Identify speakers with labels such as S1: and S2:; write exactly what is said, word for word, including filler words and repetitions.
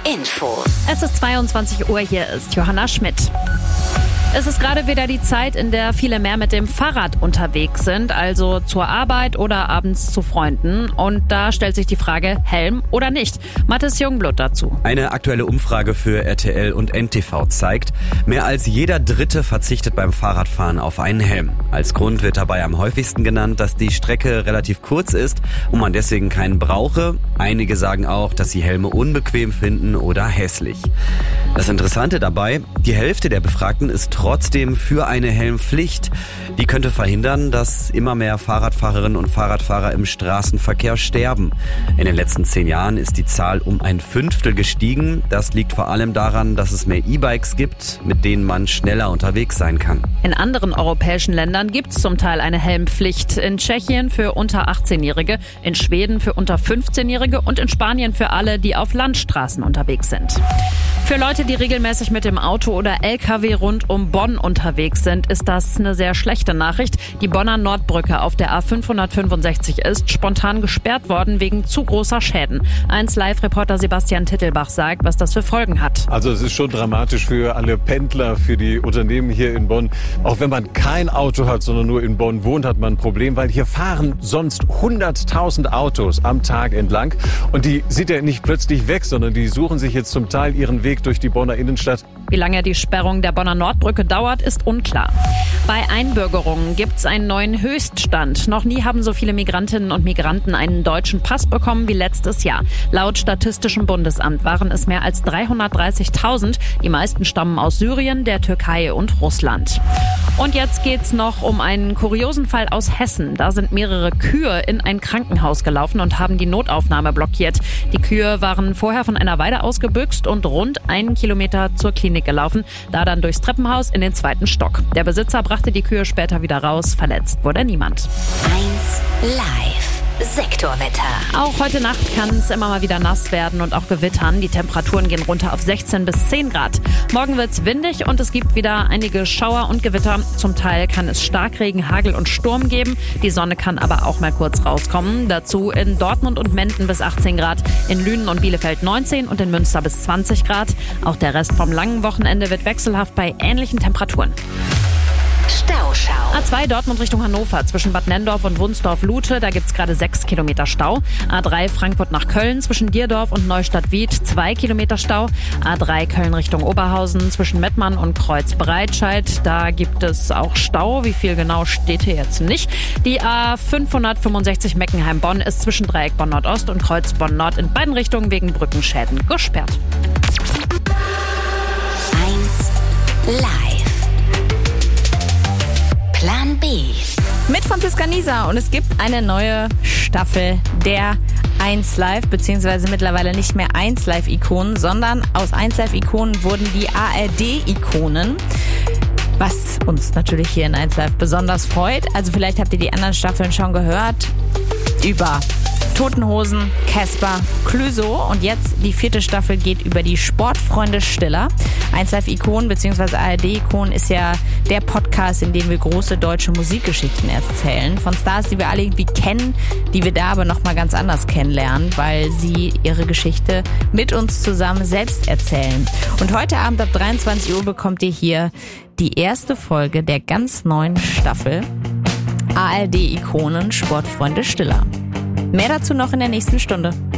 S1: Infos.
S2: Es ist zweiundzwanzig Uhr, hier ist Johanna Schmidt. Es ist gerade wieder die Zeit, in der viele mehr mit dem Fahrrad unterwegs sind, also zur Arbeit oder abends zu Freunden. Und da stellt sich die Frage, Helm oder nicht? Mathis Jungblut dazu.
S3: Eine aktuelle Umfrage für R T L und N T V zeigt, mehr als jeder Dritte verzichtet beim Fahrradfahren auf einen Helm. Als Grund wird dabei am häufigsten genannt, dass die Strecke relativ kurz ist und man deswegen keinen brauche. Einige sagen auch, dass sie Helme unbequem finden oder hässlich. Das Interessante dabei, die Hälfte der Befragten ist trotzdem für eine Helmpflicht. Die könnte verhindern, dass immer mehr Fahrradfahrerinnen und Fahrradfahrer im Straßenverkehr sterben. In den letzten zehn Jahren ist die Zahl um ein Fünftel gestiegen. Das liegt vor allem daran, dass es mehr E-Bikes gibt, mit denen man schneller unterwegs sein kann.
S2: In anderen europäischen Ländern gibt es zum Teil eine Helmpflicht. In Tschechien für unter achtzehnjährige, in Schweden für unter fünfzehnjährige und in Spanien für alle, die auf Landstraßen unterwegs sind. Für Leute, die regelmäßig mit dem Auto oder L K W rund um Bonn unterwegs sind, ist das eine sehr schlechte Nachricht. Die Bonner Nordbrücke auf der A fünfhundertfünfundsechzig ist spontan gesperrt worden wegen zu großer Schäden. eins Live-Reporter Sebastian Tittelbach sagt, was das für Folgen hat.
S4: Also es ist schon dramatisch für alle Pendler, für die Unternehmen hier in Bonn. Auch wenn man kein Auto hat, sondern nur in Bonn wohnt, hat man ein Problem, weil hier fahren sonst hunderttausend Autos am Tag entlang. Und die sind ja nicht plötzlich weg, sondern die suchen sich jetzt zum Teil ihren Weg durch die Bonner Innenstadt.
S2: Wie lange die Sperrung der Bonner Nordbrücke dauert, ist unklar. Bei Einbürgerungen gibt es einen neuen Höchststand. Noch nie haben so viele Migrantinnen und Migranten einen deutschen Pass bekommen wie letztes Jahr. Laut Statistischem Bundesamt waren es mehr als dreihundertdreißigtausend. Die meisten stammen aus Syrien, der Türkei und Russland. Und jetzt geht's noch um einen kuriosen Fall aus Hessen. Da sind mehrere Kühe in ein Krankenhaus gelaufen und haben die Notaufnahme blockiert. Die Kühe waren vorher von einer Weide ausgebüxt und rund einen Kilometer zur Klinik gelaufen, da dann durchs Treppenhaus in den zweiten Stock. Der Besitzer brachte die Kühe später wieder raus, verletzt wurde niemand.
S1: eins Live. Sektorwetter.
S2: Auch heute Nacht kann es immer mal wieder nass werden und auch gewittern. Die Temperaturen gehen runter auf sechzehn bis zehn Grad. Morgen wird es windig und es gibt wieder einige Schauer und Gewitter. Zum Teil kann es Starkregen, Hagel und Sturm geben. Die Sonne kann aber auch mal kurz rauskommen. Dazu in Dortmund und Menden bis achtzehn Grad, in Lünen und Bielefeld neunzehn und in Münster bis zwanzig Grad. Auch der Rest vom langen Wochenende wird wechselhaft bei ähnlichen Temperaturen.
S1: Stauschau.
S2: A zwei Dortmund Richtung Hannover zwischen Bad Nenndorf und Wunsdorf-Lute, da gibt's gerade sechs Kilometer Stau. A drei Frankfurt nach Köln zwischen Dierdorf und Neustadt-Wied zwei Kilometer Stau. A drei Köln Richtung Oberhausen zwischen Mettmann und Kreuz-Breitscheid, da gibt es auch Stau. Wie viel genau steht hier jetzt nicht. Die A fünfhundertfünfundsechzig Meckenheim-Bonn ist zwischen Dreieck Bonn-Nord-Ost und Kreuz Bonn-Nord in beiden Richtungen wegen Brückenschäden gesperrt.
S1: eins Live. Plan B.
S5: Mit Franziska Nieser und es gibt eine neue Staffel der eins Live, beziehungsweise mittlerweile nicht mehr eins Live-Ikonen, sondern aus eins Live-Ikonen wurden die A R D-Ikonen. Was uns natürlich hier in eins Live besonders freut. Also vielleicht habt ihr die anderen Staffeln schon gehört. Über Toten Hosen, Casper, Clouseau und jetzt die vierte Staffel geht über die Sportfreunde Stiller. eins Live-Ikonen bzw. A R D-Ikonen ist ja der Podcast, in dem wir große deutsche Musikgeschichten erzählen. Von Stars, die wir alle irgendwie kennen, die wir da aber nochmal ganz anders kennenlernen, weil sie ihre Geschichte mit uns zusammen selbst erzählen. Und heute Abend ab dreiundzwanzig Uhr bekommt ihr hier die erste Folge der ganz neuen Staffel A R D-Ikonen Sportfreunde Stiller. Mehr dazu noch in der nächsten Stunde.